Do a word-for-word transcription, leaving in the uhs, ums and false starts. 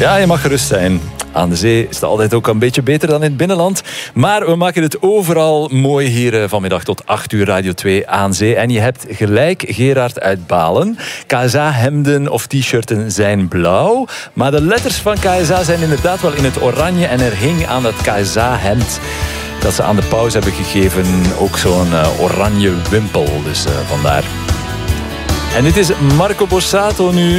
Ja, je mag gerust zijn. Aan de zee is het altijd ook een beetje beter dan in het binnenland. Maar we maken het overal mooi hier vanmiddag tot acht uur Radio twee aan zee. En je hebt gelijk, Gerard uit Balen. K S A-hemden of t-shirten zijn blauw. Maar de letters van K S A zijn inderdaad wel in het oranje. En er hing aan dat K S A-hemd dat ze aan de pauze hebben gegeven ook zo'n uh, oranje wimpel. Dus uh, vandaar. En dit is Marco Borsato nu.